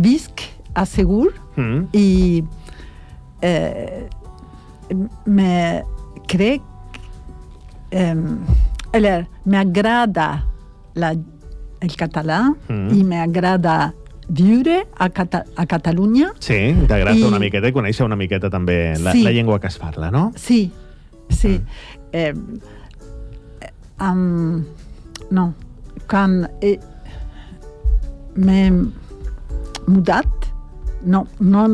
visc a Segur i crec m'agrada el català i m'agrada viure a Catalunya. Sí, t'agrada una miqueta i conèixer una miqueta també la llengua que es parla, no? Sí. No, quan m'he mudat, no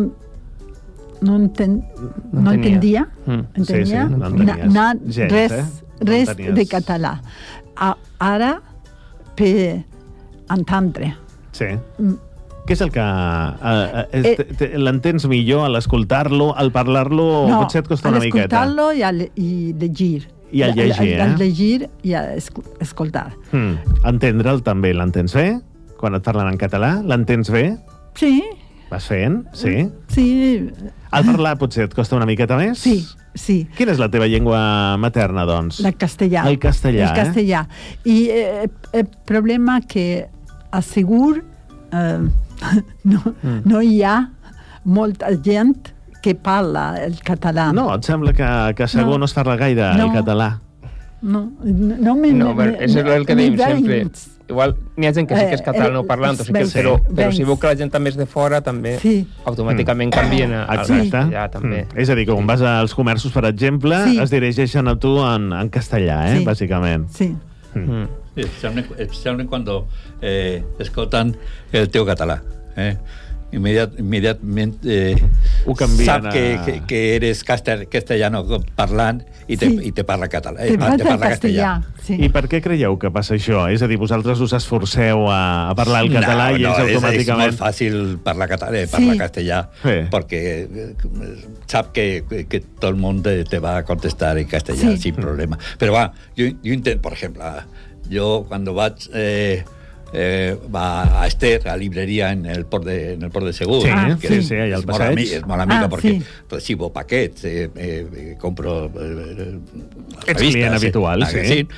entendia res de català. Ara per entendre. Sí. Què és el que... l'entens millor a l'escoltar-lo, al parlar-lo, potser et costa una miqueta? No, a l'escoltar-lo i llegir. I al llegir, Al llegir i a escoltar. Entendre'l també, l'entens bé? Quan et parlen en català, l'entens bé? Sí. Vas fent? Sí? Sí. Al parlar potser et costa una miqueta més? Sí. Quina és la teva llengua materna, doncs? El castellà. El castellà, I el problema que a Segur no hi ha molta gent que parla el català. No, et sembla que segur no es parla gaire el català? No, és el que dèiem sempre. Igual n'hi ha gent que sí que és català no parlant, però si veu que la gent també és de fora, també automàticament canvien al castellà, també. És a dir, que quan vas als comerços, per exemple, es dirigeixen a tu en castellà, bàsicament. Sí. Especialment quan escolten el teu català. Immediatament sap que eres castellano parlant i te parla català. Te parla castellà. I per què creieu que passa això? És a dir, vosaltres us esforceu a parlar el català i ells automàticament... És molt fàcil parlar castellà perquè sap que tot el món te va a contestar en castellà sin problema. Però jo intento, per exemple, jo quan vaig... va a Ester, a librería en el port de Segur, que es molt amiga porque recibo paquets, compro revistas, client habitual,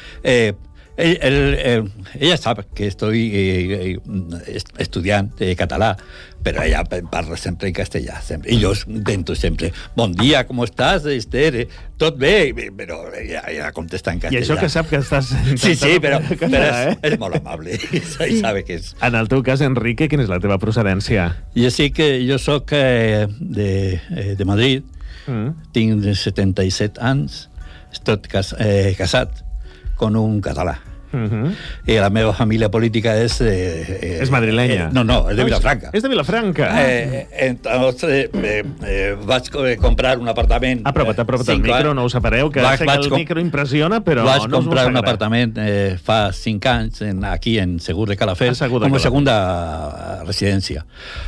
ella sabe que estoy estudiant català, però ella parla sempre en castellà, sempre. I jo intento sempre, bon dia, com estàs, Esther? Tot bé? Però ella contesta en castellà. I això que sap que estàs... Sí, però és molt amable. I sabe que és... En el teu cas, Enrique, quina és la teva procedència? Jo soc de Madrid, tinc 77 anys, estic casat con un català. I la meva família política és madrilenya? No, és de Vilafranca. És de Vilafranca? Entonces vaig comprar un apartament... Apropa't al micro, no us separeu, que sé que el micro impressiona, però no us vaig comprar un apartament fa 5 anys aquí en Segur de Calafell com a segunda residència.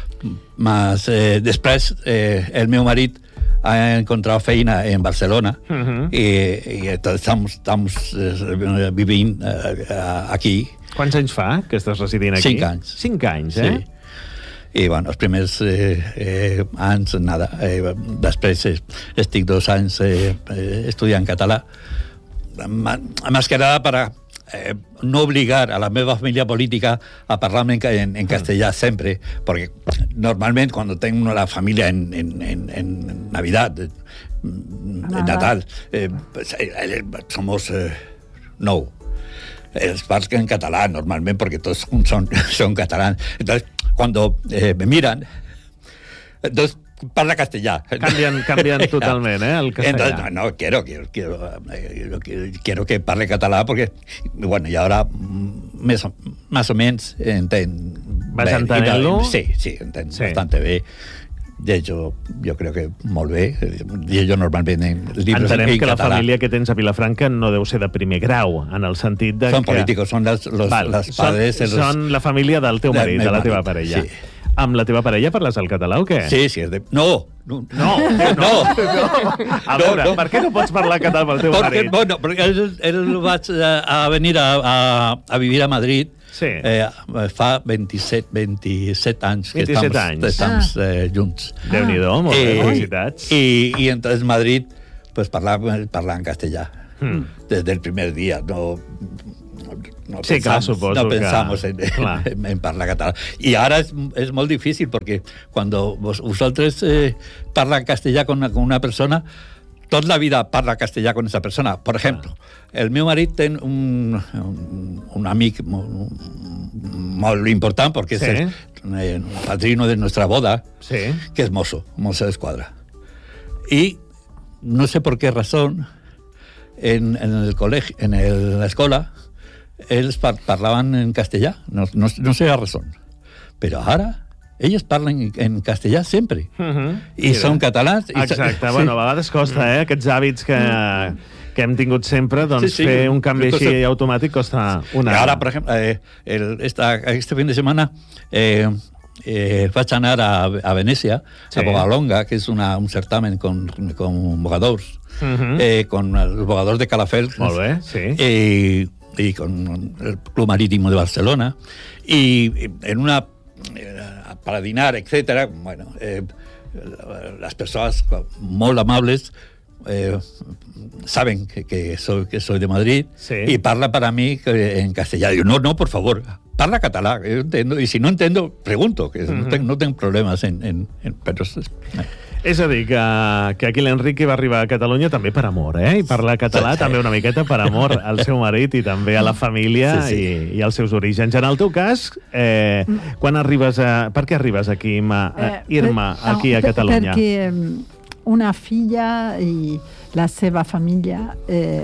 Després el meu marit ha encontrado feina en Barcelona y estamos viviendo aquí. Quants anys fa que estàs residint aquí? 5 anys. 5 anys, eh? Sí. I, bueno, els primers anys, nada. Després estic 2 anys estudiant català. Más que nada para no obligar a la meva família política a parlar en castellà sempre, perquè normalment quan tengo la família en Navidad, en Natal, somos 9. Els parlen en català normalment perquè tots són catalans. Entonces, cuando me miran, entonces parla castellà. Canvian totalment, el castellà. Entonces, quiero que parle català porque, bueno, y ahora más o menos entiendo. ¿Vas entenent-lo? Sí, entiendo bastante bé. De hecho, jo crec que molt bé. Jo normalment en llibres en català. Entenem que la família que tens a Vilafranca no deu ser de primer grau, en el sentit de Són políticos, són els padres... Són la família del teu marit, de la teva parella. Sí. Amb la teva parella parles el català o què? Sí. No. A veure, per què no pots parlar català amb el teu marit? Bueno, perquè ell vaig a venir a vivir a Madrid fa 27 anys que estamos junts. Déu-n'hi-do, molt bé, felicitats. I entonces Madrid pues parlar en castellà. Desde el primer día. pensamos en parlar català. I ara és molt difícil, perquè quan vosaltres parla castellà con una persona, tota la vida parla castellà con esa persona. Por ejemplo, el meu marit té un amic molt important, perquè és el padrino de nuestra boda, que és mozo d'esquadra. I no sé por qué razón en el colegio, en la escuela, ellos parlaban en castellà, no sé la razón. Pero ahora ellos parlen en castellà sempre. I són catalans. Exacte, bueno, a vegades costa, aquests hàbits que hem tingut sempre, doncs fer un canvi així automàtic costa una... Ara, per exemple, este fin de semana vaig anar a Venècia, a Bogalonga, que és un certamen con bogadors, con els bogadors de Calafell. Molt bé, sí. Y con el Club Marítimo de Barcelona, y en una para dinar, etcétera, bueno, las personas muy amables saben que soy de Madrid, y parla para mí en castellano. Yo, no, por favor, parla català, yo entiendo, y si no entiendo, pregunto, que no tengo problemas pero... És a dir, que aquí l'Enrique va arribar a Catalunya també per amor, i parlar català també una miqueta per amor al seu marit i també a la família i als seus orígens. En el teu cas, quan arribes per què arribes aquí, Irma, aquí a Catalunya? Perquè una filla i la seva família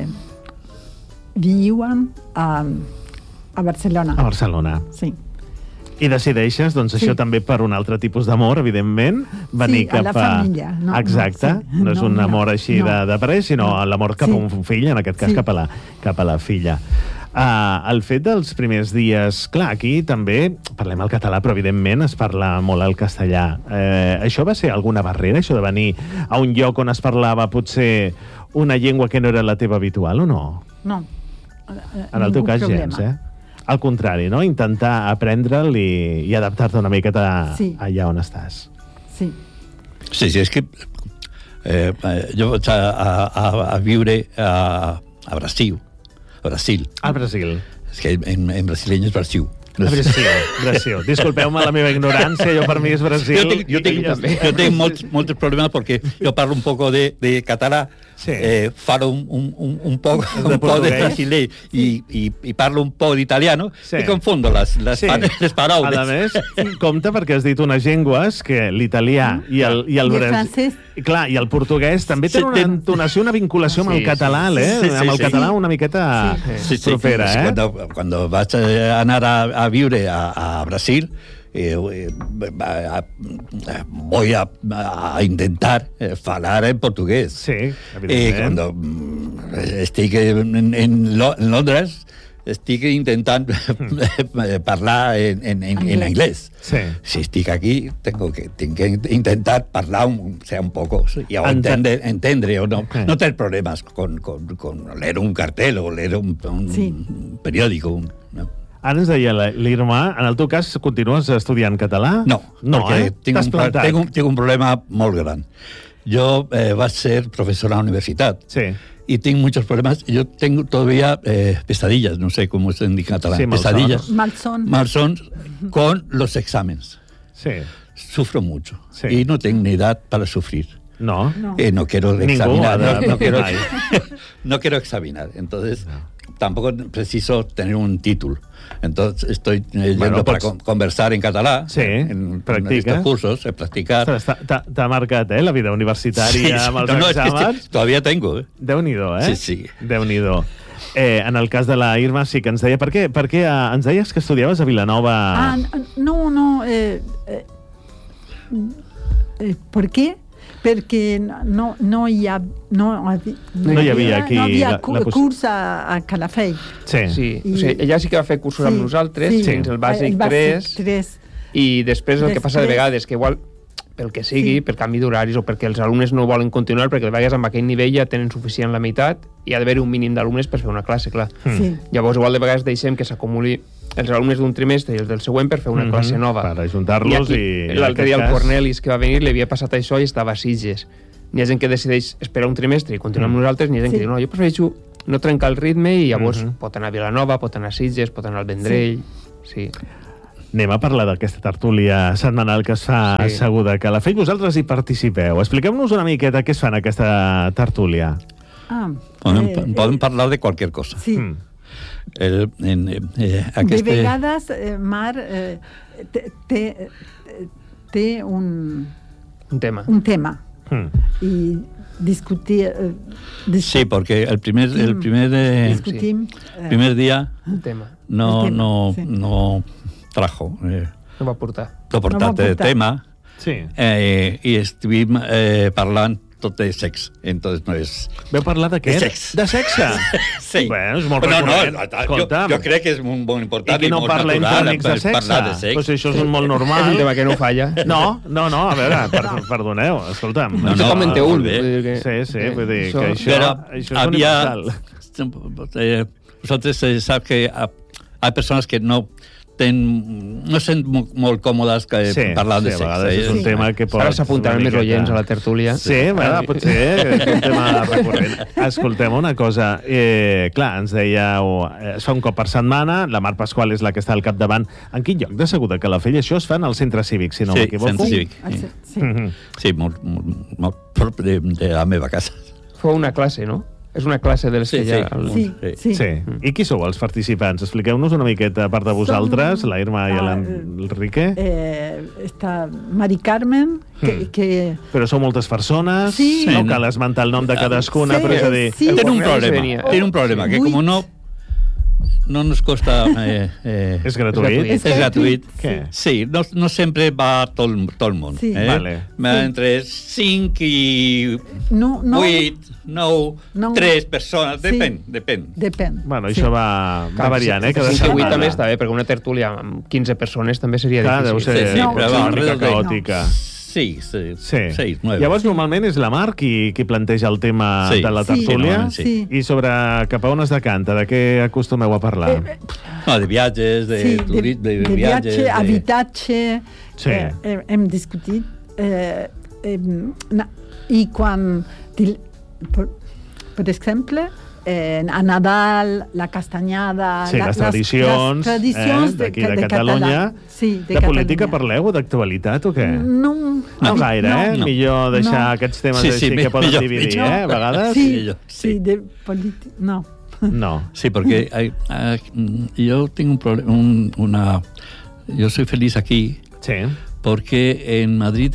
viuen a Barcelona. A Barcelona. Sí. I decideixes, doncs, això també per un altre tipus d'amor, evidentment, venir cap a la família. Exacte, no és un amor així de parell, sinó l'amor cap a un fill, en aquest cas cap a la filla. El fet dels primers dies, clar, aquí també parlem el català, però evidentment es parla molt el castellà. Això va ser alguna barrera, això de venir a un lloc on es parlava potser una llengua que no era la teva habitual, o no? No. En el teu cas, gens, Al contrari, no? Intentar aprendre'l i adaptar-te una miqueta allà on estàs. Sí. Sí, és que jo vaig a viure a Brasil. Al Brasil. És que en brasileño és Brasil. Brasil. Disculpeu-me la meva ignorància, jo per mi és Brasil. Jo tinc molts problemes perquè jo parlo un poc de català, parlo un poc de brasilè i parlo un poc d'italiano i confondo les paraules. A més, compte perquè has dit unes llengües que l'italià i el francès, clar, i el portuguès també tenen una entonació, una vinculació amb el català, amb el català una miqueta propera. Quan vaig anar a viure a Brasil, voy a intentar hablar en portugués. Sí, evidentment. Cuando estic en Londres, estic intentant parlar en inglés. Sí. Si estic aquí, tengo que intentar parlar un poco, y entendre o no. No tener problemas con leer un cartel o leer un periódico. No. Ara ens deia l'Irma, en el teu cas continues estudiant català? No, perquè tinc un problema molt gran. Jo vaig ser professor a la universitat i tinc muchos problemas. Yo tengo todavía pesadillas, no sé cómo se indica en catalán. Pesadillas. Malsons con los exámenes. Sí. Sufro mucho y no tengo ni edad para sufrir. No. No quiero examinar. No quiero examinar. Entonces... Tampoco preciso tener un título. Entonces estoy yendo para conversar en català, en estos cursos, practicar. T'ha marcat, la vida universitària amb els exàmens? Es que todavía tengo. Déu-n'hi-do, Sí. Déu-n'hi-do. En el cas de la Irma sí que ens deia... Per què ens deies que estudiaves a Vilanova? No. ¿Por qué? Perquè no hi havia curs a Calafell. Sí. O sigui, ella sí que va fer cursos amb nosaltres, fins el bàsic 3, i després el que passa de vegades, que igual pel que sigui, per canvi d'horaris o perquè els alumnes no volen continuar, perquè de vegades amb aquell nivell ja tenen suficient la meitat i ha d'haver un mínim d'alumnes per fer una classe, clar. Llavors igual de vegades deixem que s'acumuli els alumnes d'un trimestre i els del següent per fer una classe nova. Per ajuntar-los i... L'altre dia el Cornelis que va venir li havia passat això i estava a Sitges. N'hi ha gent que decideix esperar un trimestre i continuar amb nosaltres, n'hi ha gent que diu, no, jo prefereixo no trencar el ritme i llavors pot anar a Vilanova, pot anar a Sitges, pot anar al Vendrell... Sí. Anem a parlar d'aquesta tertúlia setmanal que es fa segur de Calafell. Vosaltres hi participeu. Expliqueu-nos una miqueta què es fa en aquesta tertúlia. Podem parlar de qualsevol cosa. Sí. De vegades, Mar, té un tema. I discutir... Sí, porque el primer día no trajo. No va portar. No portar tema. Sí. I estuvim parlant tot de sexe. Entonces no és... Veu parlar de què? De sexe? Sí. Bueno, és molt recurrent. Jo crec que és molt important i molt natural. I qui no parla entre amics de sexe? Pues això és molt normal. És un tema que no falla. No, a veure, perdoneu, escolta'm. No comente un. Sí, vull dir que això és universal. Vosaltres sap que hi ha persones que no sent molt còmodes parlant de sexe. És un tema que pot... Ara s'apuntaran més oients a la tertúlia. Sí, potser és un tema recurrent. Escoltem una cosa. Clar, ens dèieu, es fa un cop per setmana, la Mar Pasqual és la que està al capdavant. En quin lloc de Segur de Calafell? Això es fa en el centre cívic, si no m'equivoco. Centre cívic. Sí, molt prop de la meva casa. Fou una classe, no? És una classe de les que hi ha... Sí. I qui sou els participants? Expliqueu-nos una miqueta, a part de vosaltres, la Irma i l'Enrique. Està Mari Carmen, que... Però sou moltes persones, sí. No cal esmentar el nom de cadascuna, però és a dir... Tiene un problema, que com no nos costa... És gratuït? És gratuït. Què? Sí, no sempre va tot el món. Sí. Vale. Entre 5 i 8, 9, 3 persones, depèn. Bueno, això va variant, eh? 5 i 8 també està bé, perquè una tertúlia amb 15 persones també seria difícil. Deu ser una mica caòtica. Sí. 9. Llavors, normalment és la Mar qui planteja el tema de la tertúlia. Sí. I sobre cap a on es decanta? De què acostumeu a parlar? De viatges, de viatge, habitatge... Sí. Hem discutit. I quan... Per exemple... a Nadal, la castanyada... Sí, les tradicions d'aquí de Catalunya. Sí, de política parleu, d'actualitat o què? No gaire, Millor deixar aquests temes així que poden dividir, a vegades. Sí, de política... No. Sí, porque yo tengo un problema, yo soy feliz aquí, porque en Madrid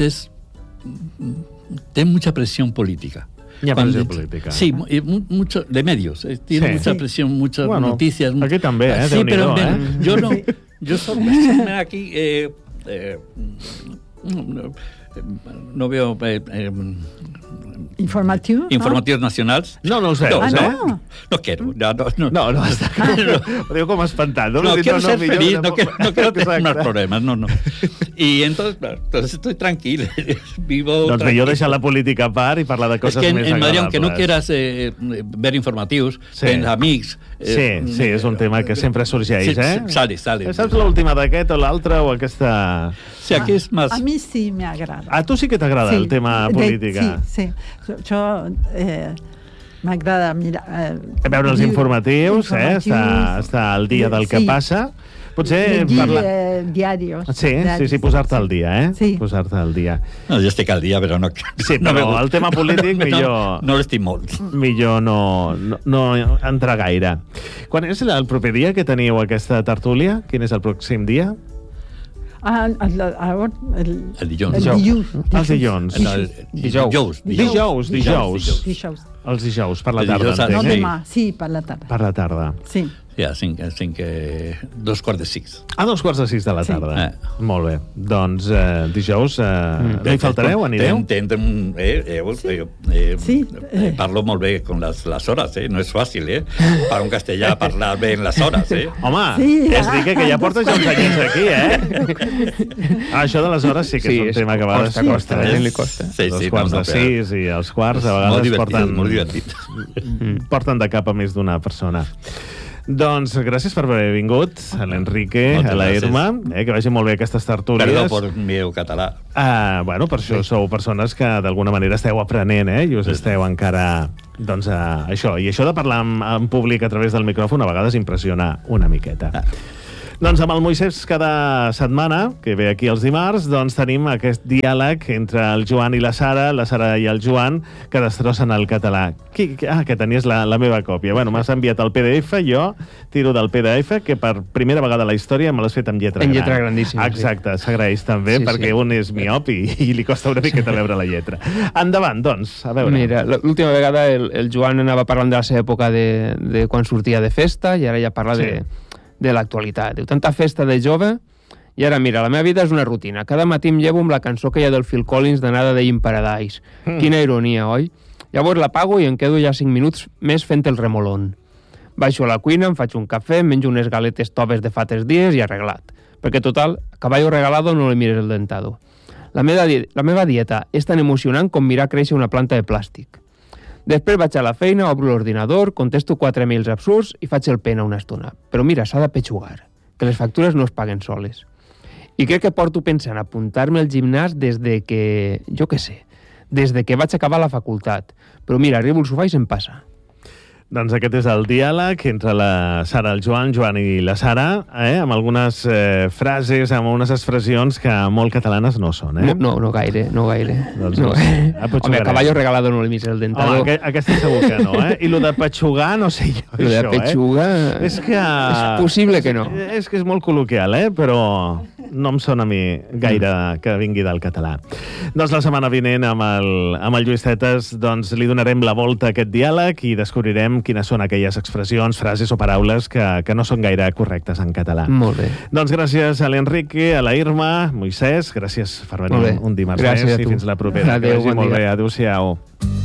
tengo mucha presión política. Presión política. Sí, mucho de medios. Tiene mucha presión, muchas noticias. Aquí també, sí, pero yo soy aquí... no veo... Informatius nacionals. No els veus, No quiero. No, està clar. Ho diu com espantat. No, quiero ser feliz, no quiero tener más problemas, no. Y entonces estoy tranquilo, vivo doncs millor deixar la política a part i parlar de coses més agradables. En Madrid, aunque no quieras ver informatius, ven amics... Sí, és un tema que sempre sorgeix, Sale. Saps l'última d'aquest o l'altra o aquesta... Sí, aquí és més... A mi sí m'agrada. A tu sí que t'agrada el tema política? Sí. Jo m'agrada mirar... Veure els informatius, estar al dia del que passa. Potser diarios. Sí, posar-te al dia, Sí. Posar-te al dia. No, jo estic al dia, però no... Sí, però el tema polític millor... No l'estic molt. Millor no entrar gaire. Quan és el proper dia que teniu aquesta tertúlia? Quin és el pròxim dia? El dilluns. Els dilluns. Dijous. Els dijous, per la tarda. No demà, sí, per la tarda. Per la tarda. Sí. Ja, 2:45. A 2:45 de la tarda. Molt bé. Doncs dijous no hi faltareu, anireu? Parlo molt bé con las horas, no és fàcil, per un castellà parlar bé en les hores, Home, és dir que ja portes ja uns anyets aquí, Això de les hores sí que és un tema que a vegades costa. A gent li costa. Els quarts de 6 i els quarts a vegades porten de cap a més d'una persona. Doncs gràcies per haver vingut, a l'Enrique, a la Irma, que vagi molt bé aquestes tertúlies. Perdó per meu català. Bueno, per això sou persones que d'alguna manera esteu aprenent, i us esteu encara... Doncs això. I això de parlar en públic a través del micròfon a vegades impressiona una miqueta. Doncs amb el Moisès cada setmana, que ve aquí els dimarts, doncs tenim aquest diàleg entre el Joan i la Sara i el Joan, que destrossen el català. Que tenies la meva còpia. Bueno, m'has enviat el PDF, jo tiro del PDF, que per primera vegada a la història me l'has fet en lletra gran. En lletra grandíssima. Exacte, s'agraeix també, perquè un és miop i li costa una miqueta veure la lletra. Endavant, doncs, a veure. Mira, l'última vegada el Joan anava parlant de la seva època de quan sortia de festa, i ara ja parla de l'actualitat. Diu, tanta festa de jove, i ara, mira, la meva vida és una rutina. Cada matí em llevo amb la cançó que hi ha del Phil Collins d'Another Day in Paradise. Quina ironia, oi? Llavors la pago i em quedo ja 5 minuts més fent el remolón. Baixo a la cuina, em faig un cafè, menjo unes galetes toves de fa 3 dies i arreglat. Perquè, total, caballo regalado no le mires el dentado. La meva dieta és tan emocionant com mirar créixer una planta de plàstic. Després vaig a la feina, obro l'ordinador, contesto 4 mails absurds i faig el pena una estona. Però mira, s'ha de petxugar, que les factures no es paguen soles. I crec que porto pensant apuntar-me al gimnàs des de que, jo què sé, des de que vaig acabar la facultat. Però mira, arribo al sofà i se'm passa. Doncs aquest és el diàleg entre la Sara i el Joan i la Sara, amb algunes frases, amb unes expressions que molt catalanes no són, No gaire. Doncs no. Home, a caballo regalado no le mires el dentado. Home, aquesta segur que no, I lo de petxugar, no sé jo, lo de petxugar... És que... És possible que no. És que és molt col·loquial, però no em sona a mi gaire que vingui del català. Doncs la setmana vinent amb el Lluís Tetes doncs li donarem la volta a aquest diàleg i descobrirem quines són aquelles expressions, frases o paraules que no són gaire correctes en català. Molt bé. Doncs gràcies a l'Enrique, a la Irma, Moisès, gràcies per venir un dimarts més i fins la propera. Adéu, que vagi molt bé. Adéu-siau.